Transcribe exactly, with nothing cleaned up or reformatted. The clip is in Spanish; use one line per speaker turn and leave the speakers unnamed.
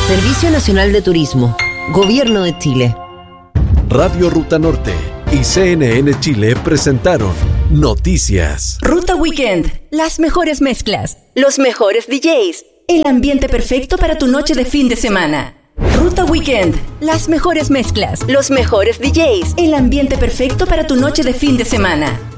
Servicio Nacional de Turismo, Gobierno de Chile.
Radio Ruta Norte y C N N Chile presentaron Noticias.
Ruta Weekend, las mejores mezclas, los mejores D Js, el ambiente perfecto para tu noche de fin de semana. Ruta Weekend, las mejores mezclas, los mejores D Js, el ambiente perfecto para tu noche de fin de semana.